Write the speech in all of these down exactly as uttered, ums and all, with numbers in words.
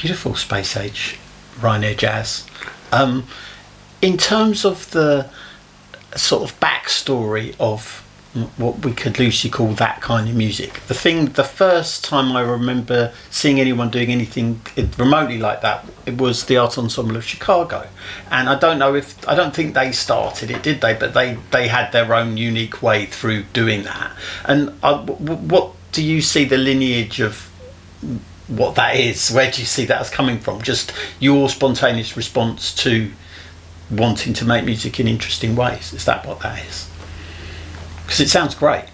beautiful space age Ryanair jazz. Um, in terms of the sort of backstory of what we could loosely call that kind of music, the thing, the first time I remember seeing anyone doing anything remotely like that, it was the Art Ensemble of Chicago. And I don't know if, I don't think they started it, did they? But they, they had their own unique way through doing that. And uh, what do you see the lineage of what that is? Where do you see that as coming from? Just your spontaneous response to wanting to make music in interesting ways? Is that what that is? Because it sounds great.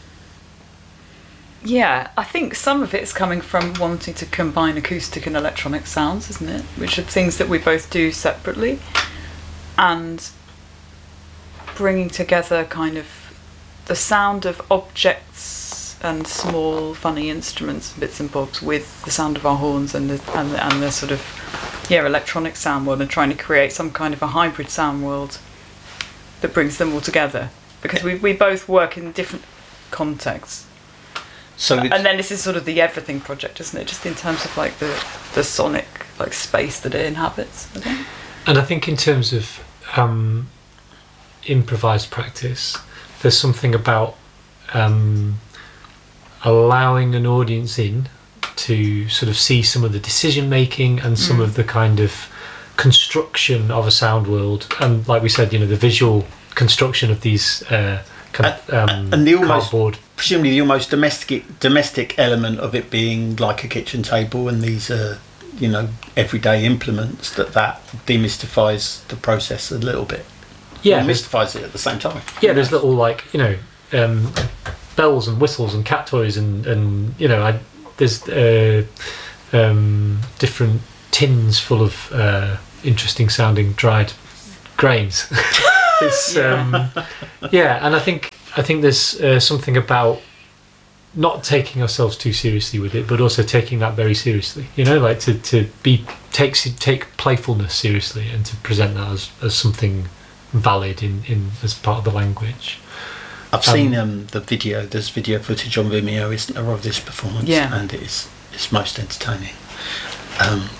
Yeah, I think some of it's coming from wanting to combine acoustic and electronic sounds, isn't it? Which are things that we both do separately. And bringing together kind of the sound of objects and small funny instruments, bits and bobs, with the sound of our horns and the, and the, and the sort of, yeah, electronic sound world, and trying to create some kind of a hybrid sound world that brings them all together. Because we we both work in different contexts. So and then this is sort of the everything project, isn't it? Just in terms of like the, the sonic like space that it inhabits, I think. And I think in terms of um, improvised practice, there's something about um, allowing an audience in to sort of see some of the decision making and some mm. of the kind of construction of a sound world. And like we said, you know, the visual construction of these uh, kind of, um, and the almost cardboard. Presumably the almost domestic domestic element of it being like a kitchen table and these uh, you know, everyday implements, that that demystifies the process a little bit. Yeah, mystifies it at the same time. Yeah, there's little like, you know, um, bells and whistles and cat toys and and you know, I, there's uh, um, different tins full of uh, interesting sounding dried grains. It's um, yeah, and I think I think there's uh, something about not taking ourselves too seriously with it, but also taking that very seriously. You know, like to, to be take take playfulness seriously and to present that as, as something valid in, in as part of the language. I've um, seen um, the video. There's video footage on Vimeo, isn't there, of this performance? Yeah, and it's it's most entertaining. Um,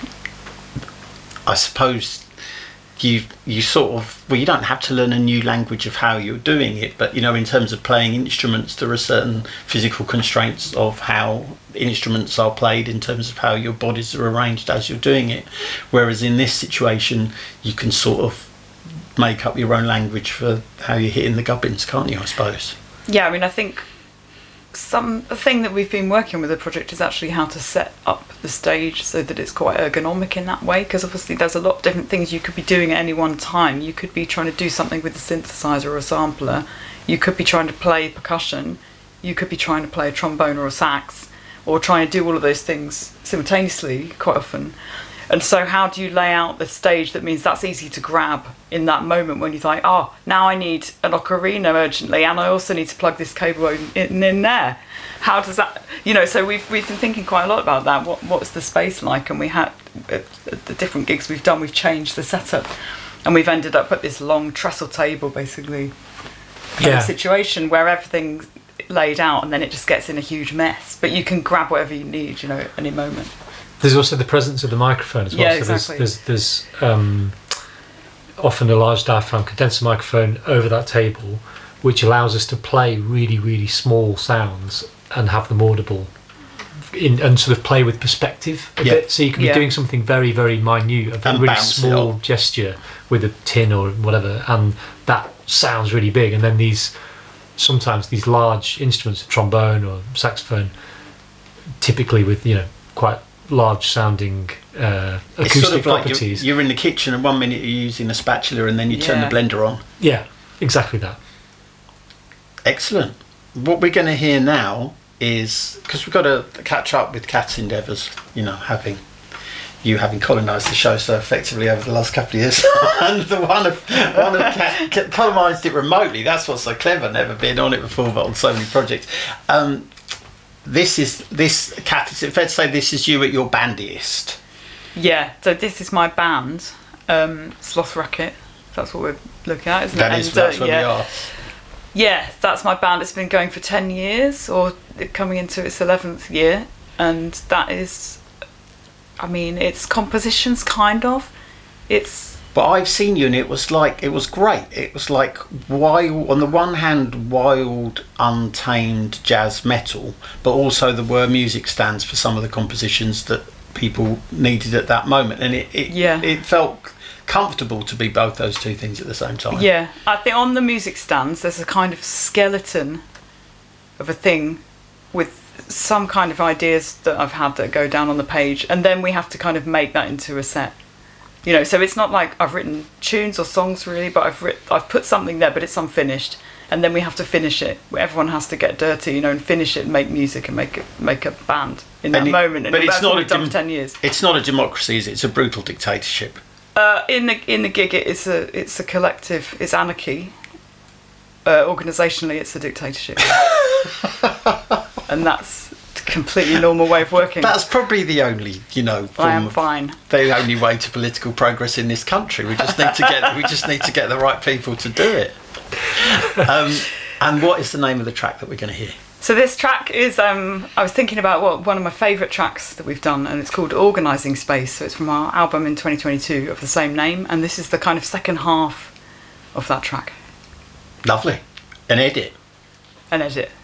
I suppose. You you sort of, well, you don't have to learn a new language of how you're doing it, but you know, in terms of playing instruments, there are certain physical constraints of how instruments are played in terms of how your bodies are arranged as you're doing it. Whereas in this situation, you can sort of make up your own language for how you're hitting the gubbins, can't you? I suppose. Yeah, I mean, I think some a thing that we've been working with the project is actually how to set up the stage so that it's quite ergonomic in that way, because obviously there's a lot of different things you could be doing at any one time. You could be trying to do something with a synthesizer or a sampler, you could be trying to play percussion, you could be trying to play a trombone or a sax, or trying to do all of those things simultaneously quite often. And so how do you lay out the stage that means that's easy to grab in that moment when you think, oh, now I need an ocarina urgently, and I also need to plug this cable in, in, in there. How does that, you know, so we've we've been thinking quite a lot about that. What What's the space like? And we had, at, at the different gigs we've done, we've changed the setup. And we've ended up at this long trestle table, basically, kind yeah. of situation where everything's laid out and then it just gets in a huge mess. But you can grab whatever you need, you know, at any moment. There's also the presence of the microphone as well. Yeah, so exactly. there's there's, there's um, often a large diaphragm condenser microphone over that table, which allows us to play really, really small sounds and have them audible in, and sort of play with perspective a yeah. bit. So you can be yeah. doing something very, very minute, a very really small gesture with a tin or whatever, and that sounds really big. And then these, sometimes these large instruments, trombone or saxophone, typically with, you know, quite large sounding uh, acoustic it's sort of like properties. You're, you're in the kitchen and one minute you're using a spatula and then you yeah. turn the blender on. Yeah, exactly that. Excellent. What we're going to hear now is, because we've got to catch up with Kat's endeavours, you know, having you having colonised the show so effectively over the last couple of years, and the one of one of Kat colonised it remotely. That's what's so clever. Never been on it before, but on so many projects. Um, This is this Kat. Is it fair to say this is you at your bandiest? Yeah. So this is my band, um, Sloth Racket. That's what we're looking at, isn't that it? That is. And, That's uh, where yeah. we are. Yeah, that's my band. It's been going for ten years, or coming into its eleventh year, and that is I mean, it's compositions, kind of. It's But I've seen you, and it was like, it was great. It was like wild, on the one hand, wild, untamed jazz metal, but also there were music stands for some of the compositions that people needed at that moment, and it it, Yeah. it felt comfortable to be both those two things at the same time. Yeah, I think on the music stands there's a kind of skeleton of a thing with some kind of ideas that I've had that go down on the page, and then we have to kind of make that into a set. You know, so it's not like I've written tunes or songs really, but I've writ- I've put something there, but it's unfinished, and then we have to finish it. Everyone has to get dirty, you know, and finish it and make music and make it, make a band in that And it- moment. And but it's that's not what a we've done dem- for ten years. It's not a democracy, is it? It's a brutal dictatorship. Uh, in the in the gig, it, it's a it's a collective. It's anarchy. Uh, organisationally, it's a dictatorship, and that's a completely normal way of working. That's probably the only, you know, I am form of- fine. the only way to political progress in this country. We just need to get we just need to get the right people to do it. Um, and what is the name of the track that we're going to hear? So this track is, um, I was thinking about what one of my favourite tracks that we've done, and it's called Organising Space. So it's from our album in twenty twenty-two of the same name, and this is the kind of second half of that track. Lovely. An edit. An edit.